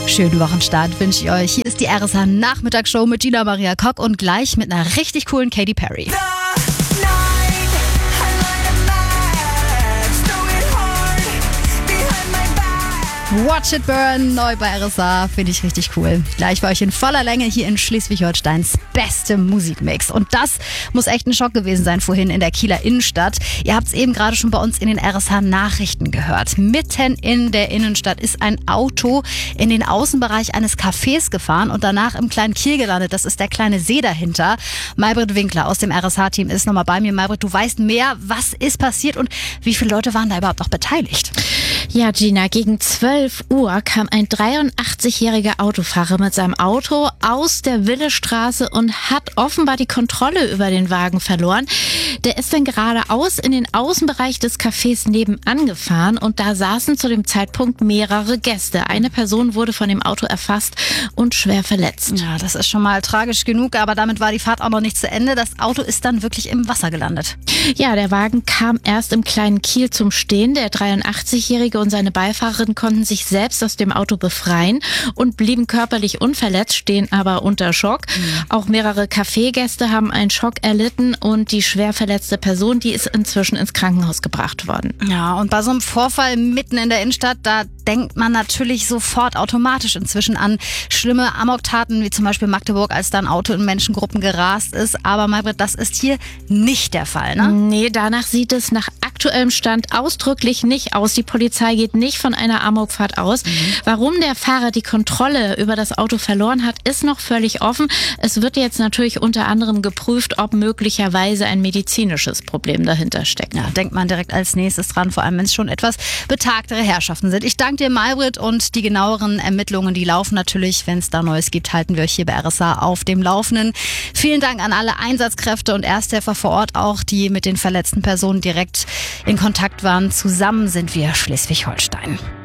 Schönen Wochenstart wünsche ich euch. Hier ist die RSH Nachmittagsshow mit Gina Maria Kock und gleich mit einer richtig coolen Katy Perry. Watch It Burn, neu bei RSH, finde ich richtig cool. Gleich bei euch in voller Länge hier in Schleswig-Holsteins beste Musikmix. Und das muss echt ein Schock gewesen sein vorhin in der Kieler Innenstadt. Ihr habt es eben gerade schon bei uns in den RSH-Nachrichten gehört. Mitten in der Innenstadt ist ein Auto in den Außenbereich eines Cafés gefahren und danach im kleinen Kiel gelandet. Das ist der kleine See dahinter. Maybrit Winkler aus dem RSH-Team ist nochmal bei mir. Maybrit, du weißt mehr, was ist passiert und wie viele Leute waren da überhaupt noch beteiligt? Ja, Gina, gegen 12 Uhr kam ein 83-jähriger Autofahrer mit seinem Auto aus der Willestraße und hat offenbar die Kontrolle über den Wagen verloren. Der ist dann geradeaus in den Außenbereich des Cafés nebenan gefahren und da saßen zu dem Zeitpunkt mehrere Gäste. Eine Person wurde von dem Auto erfasst und schwer verletzt. Ja, das ist schon mal tragisch genug, aber damit war die Fahrt auch noch nicht zu Ende. Das Auto ist dann wirklich im Wasser gelandet. Ja, der Wagen kam erst im kleinen Kiel zum Stehen. Der 83-jährige und seine Beifahrerin konnten sich selbst aus dem Auto befreien und blieben körperlich unverletzt, stehen aber unter Schock. Auch mehrere Kaffeegäste haben einen Schock erlitten und die schwer verletzte Person, die ist inzwischen ins Krankenhaus gebracht worden. Ja, und bei so einem Vorfall mitten in der Innenstadt, da denkt man natürlich sofort automatisch inzwischen an schlimme Amoktaten, wie zum Beispiel Magdeburg, als da ein Auto in Menschengruppen gerast ist. Aber Maybrit, das ist hier nicht der Fall, ne? Nee, danach sieht es nach aktuellem Stand ausdrücklich nicht aus. Die Polizei geht nicht von einer Amokfahrt aus. Warum der Fahrer die Kontrolle über das Auto verloren hat, ist noch völlig offen. Es wird jetzt natürlich unter anderem geprüft, ob möglicherweise ein medizinisches Problem dahinter steckt. Ja, denkt man direkt als nächstes dran, vor allem wenn es schon etwas betagtere Herrschaften sind. Ich danke dir, Maybrit, und die genaueren Ermittlungen, die laufen natürlich. Wenn es da Neues gibt, halten wir euch hier bei RSH auf dem Laufenden. Vielen Dank an alle Einsatzkräfte und Ersthelfer vor Ort auch, die mit den verletzten Personen direkt in Kontakt waren. Zusammen sind wir Schleswig-Holstein.